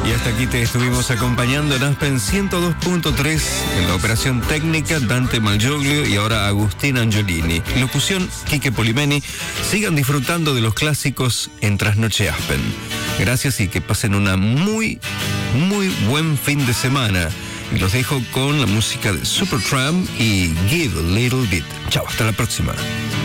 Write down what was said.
Y hasta aquí te estuvimos acompañando en Aspen 102.3, en la operación técnica Dante Malgioglio y ahora Agustín Angiolini. Locución Quique Polimeni. Sigan disfrutando de los clásicos en Trasnoche Aspen. Gracias y que pasen una muy buen fin de semana. Y los dejo con la música de Supertramp y Give a Little Bit. Chao, hasta la próxima.